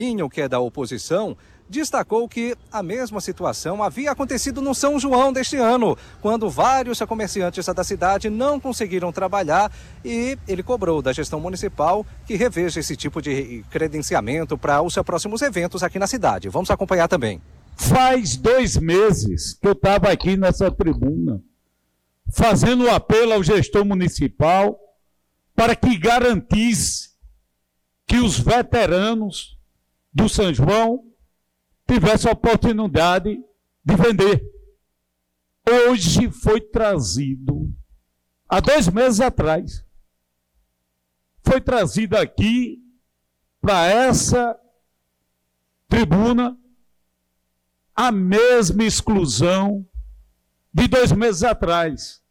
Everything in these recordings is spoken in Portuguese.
que é da oposição, destacou que a mesma situação havia acontecido no São João deste ano, quando vários comerciantes da cidade não conseguiram trabalhar, e ele cobrou da gestão municipal que reveja esse tipo de credenciamento para os próximos eventos aqui na cidade. Vamos acompanhar também. Faz 2 meses que eu estava aqui nessa tribuna, fazendo um apelo ao gestor municipal para que garantisse que os veteranos do São João tivessem a oportunidade de vender. Hoje foi trazido, há 2 meses atrás, foi trazido aqui para essa tribuna a mesma exclusão de 2 meses atrás,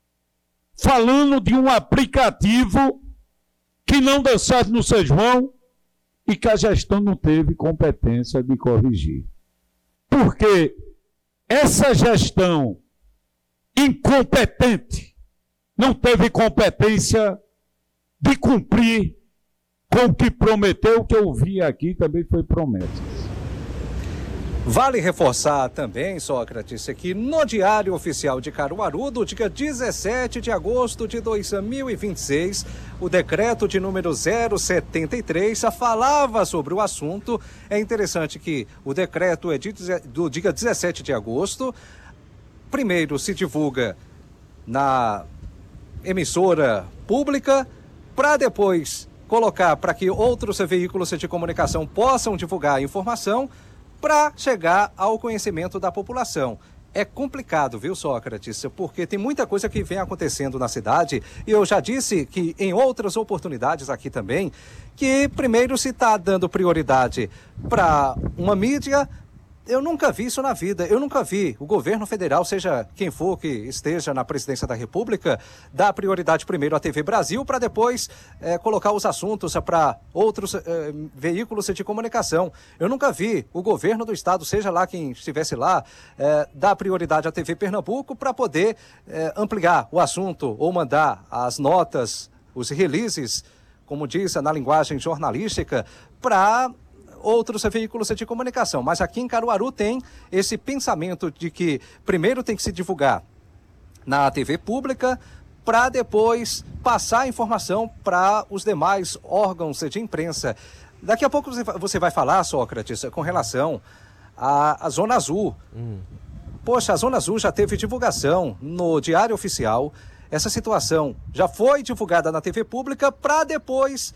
falando de um aplicativo que não deu certo no São João e que a gestão não teve competência de corrigir. Porque essa gestão incompetente não teve competência de cumprir com o que prometeu, o que eu vi aqui também foi promessa. Vale reforçar também, Sócrates, que no Diário Oficial de Caruaru, do dia 17 de agosto de 2026, o decreto de número 073 falava sobre o assunto. É interessante que o decreto é do dia 17 de agosto. Primeiro se divulga na emissora pública, para depois colocar para que outros veículos de comunicação possam divulgar a informação, para chegar ao conhecimento da população. É complicado, viu, Sócrates? Porque tem muita coisa que vem acontecendo na cidade, e eu já disse que em outras oportunidades aqui também, que primeiro se está dando prioridade para uma mídia. Eu nunca vi isso na vida, eu nunca vi o governo federal, seja quem for que esteja na presidência da República, dar prioridade primeiro à TV Brasil para depois colocar os assuntos para outros veículos de comunicação. Eu nunca vi o governo do estado, seja lá quem estivesse lá, dar prioridade à TV Pernambuco para poder ampliar o assunto ou mandar as notas, os releases, como diz na linguagem jornalística, para outros veículos de comunicação. Mas aqui em Caruaru tem esse pensamento de que primeiro tem que se divulgar na TV pública para depois passar a informação para os demais órgãos de imprensa. Daqui a pouco você vai falar, Sócrates, com relação à Zona Azul. Poxa, a Zona Azul já teve divulgação no Diário Oficial. Essa situação já foi divulgada na TV pública para depois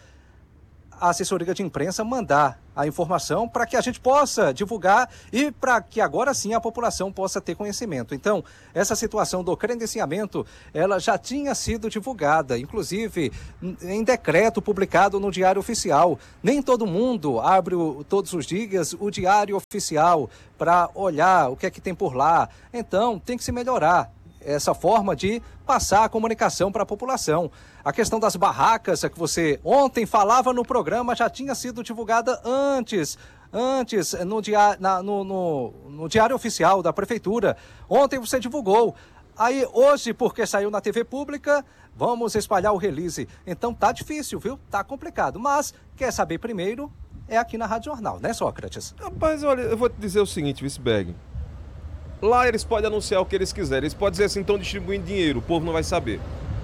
a assessoria de imprensa mandar a informação para que a gente possa divulgar e para que agora sim a população possa ter conhecimento. Então, essa situação do credenciamento, ela já tinha sido divulgada, inclusive em decreto publicado no Diário Oficial. Nem todo mundo abre todos os dias o Diário Oficial para olhar o que é que tem por lá. Então, tem que se melhorar essa forma de passar a comunicação para a população. A questão das barracas, que você ontem falava no programa, já tinha sido divulgada antes no Diário Oficial da Prefeitura. Ontem você divulgou. Aí hoje, porque saiu na TV pública, vamos espalhar o release. Então tá difícil, viu? Tá complicado. Mas quer saber primeiro? É aqui na Rádio Jornal, né, Sócrates? Rapaz, olha, eu vou te dizer o seguinte, Vice-Berg. Lá eles podem anunciar o que eles quiserem. Eles podem dizer assim, estão distribuindo dinheiro, o povo não vai saber.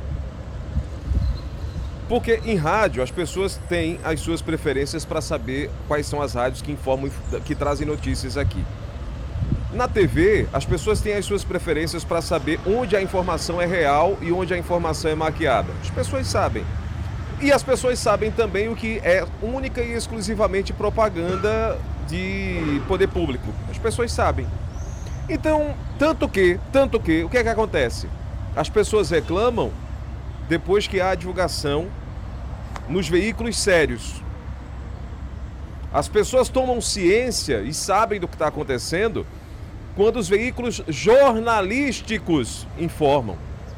Porque em rádio as pessoas têm as suas preferências para saber quais são as rádios que informam, que trazem notícias aqui. Na TV, as pessoas têm as suas preferências para saber onde a informação é real e onde a informação é maquiada. As pessoas sabem. E as pessoas sabem também o que é única e exclusivamente propaganda de poder público. As pessoas sabem. Então, tanto que, o que é que acontece? As pessoas reclamam depois que há a divulgação nos veículos sérios. As pessoas tomam ciência e sabem do que está acontecendo quando os veículos jornalísticos informam.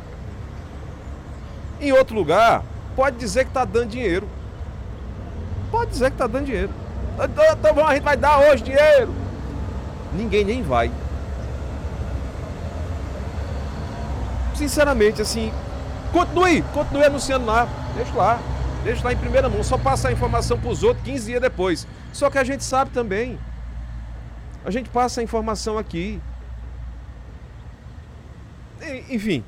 Em outro lugar, pode dizer que está dando dinheiro. Pode dizer que está dando dinheiro. Então a gente vai dar hoje dinheiro. Ninguém nem vai. Sinceramente, assim, continue anunciando lá, deixa lá. Deixa lá em primeira mão, só passa a informação para os outros 15 dias depois. Só que a gente sabe também. A gente passa a informação aqui. Enfim.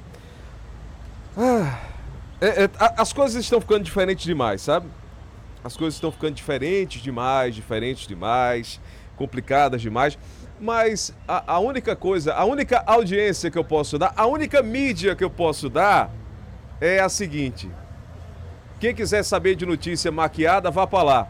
As coisas estão ficando diferentes demais, sabe? As coisas estão ficando diferentes demais, complicadas demais. Mas a única coisa, a única audiência que eu posso dar, a única mídia que eu posso dar é a seguinte. Quem quiser saber de notícia maquiada, vá para lá.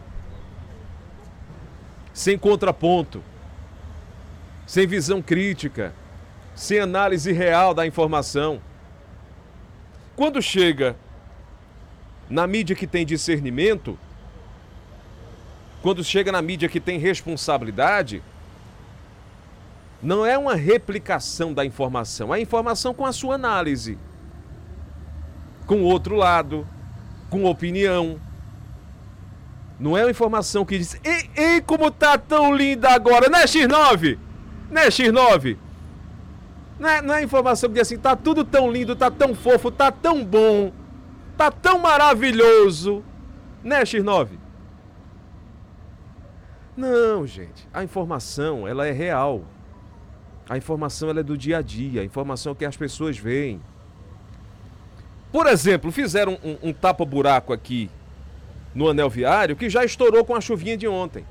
Sem contraponto, sem visão crítica, sem análise real da informação. Quando chega na mídia que tem discernimento, quando chega na mídia que tem responsabilidade, não é uma replicação da informação, é a informação com a sua análise, com o outro lado, com opinião. Não é uma informação que diz, ei, como tá tão linda agora, né, X9? Né, X9? Não é informação que diz assim, tá tudo tão lindo, tá tão fofo, tá tão bom, tá tão maravilhoso, né, X9? Não, gente, a informação, ela é real. A informação, ela é do dia a dia, a informação que as pessoas veem. Por exemplo, fizeram um tapa-buraco aqui no anel viário que já estourou com a chuvinha de ontem.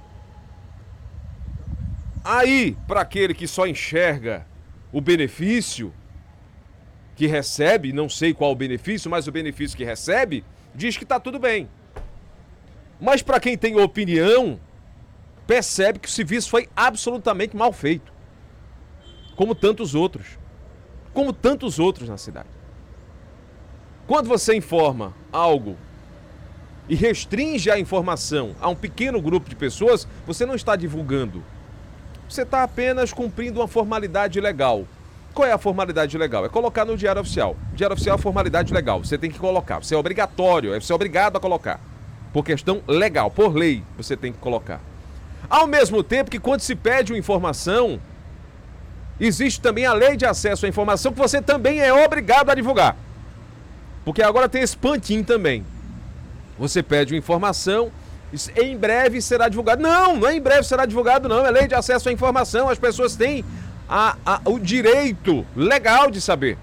Aí, para aquele que só enxerga o benefício que recebe, não sei qual o benefício, mas o benefício que recebe, diz que está tudo bem. Mas para quem tem opinião, percebe que o serviço foi absolutamente mal feito. Como tantos outros. Como tantos outros na cidade. Quando você informa algo e restringe a informação a um pequeno grupo de pessoas, você não está divulgando. Você está apenas cumprindo uma formalidade legal. Qual é a formalidade legal? É colocar no Diário Oficial. O Diário Oficial é a formalidade legal. Você tem que colocar. Você é obrigatório, você é obrigado a colocar. Por questão legal, por lei, você tem que colocar. Ao mesmo tempo que quando se pede uma informação, existe também a lei de acesso à informação que você também é obrigado a divulgar. Porque agora tem esse pantin também. Você pede uma informação, em breve será divulgado. Não é em breve será divulgado, não. É lei de acesso à informação. As pessoas têm o direito legal de saber.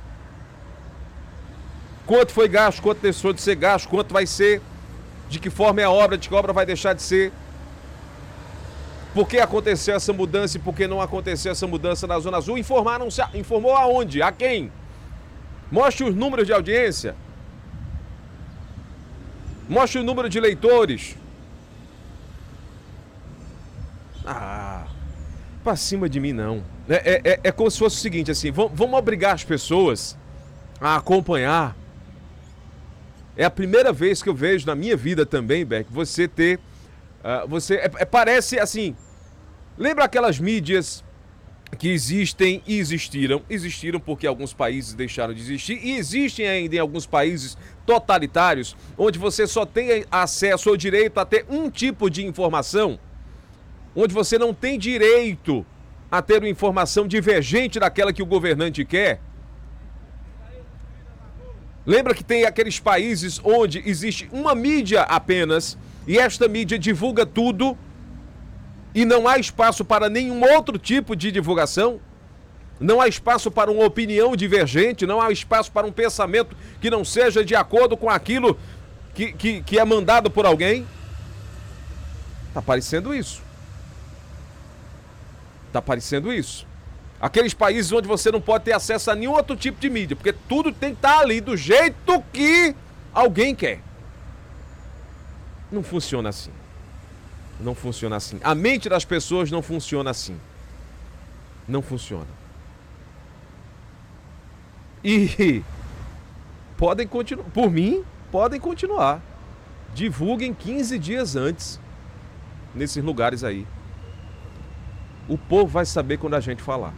Quanto foi gasto, quanto deixou de ser gasto, quanto vai ser, de que forma é a obra, de que obra vai deixar de ser. Por que aconteceu essa mudança e por que não aconteceu essa mudança na Zona Azul? Informou aonde? A quem? Mostre os números de audiência. Mostre o número de leitores. Pra cima de mim não. É como se fosse o seguinte, assim, vamos obrigar as pessoas a acompanhar. É a primeira vez que eu vejo na minha vida também, Beck, você ter... parece assim... Lembra aquelas mídias que existem e existiram? Existiram porque alguns países deixaram de existir e existem ainda em alguns países totalitários, onde você só tem acesso ao direito a ter um tipo de informação, onde você não tem direito a ter uma informação divergente daquela que o governante quer. Lembra que tem aqueles países onde existe uma mídia apenas e esta mídia divulga tudo e não há espaço para nenhum outro tipo de divulgação? Não há espaço para uma opinião divergente, não há espaço para um pensamento que não seja de acordo com aquilo que é mandado por alguém? Tá parecendo isso. Tá parecendo isso. Aqueles países onde você não pode ter acesso a nenhum outro tipo de mídia, porque tudo tem que estar ali do jeito que alguém quer. Não funciona assim. Não funciona assim. A mente das pessoas não funciona assim. Não funciona. E podem continuar. Por mim, podem continuar. Divulguem 15 dias antes nesses lugares aí. O povo vai saber quando a gente falar.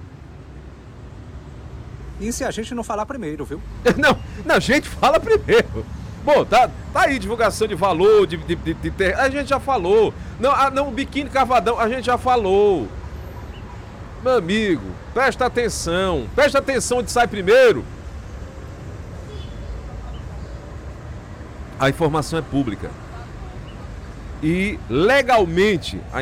E se a gente não falar primeiro, viu? Não, a gente fala primeiro. Bom, tá aí divulgação de valor, de terra, a gente já falou. Não, biquíni cavadão, a gente já falou. Meu amigo, presta atenção onde sai primeiro. a informação é pública. E legalmente, a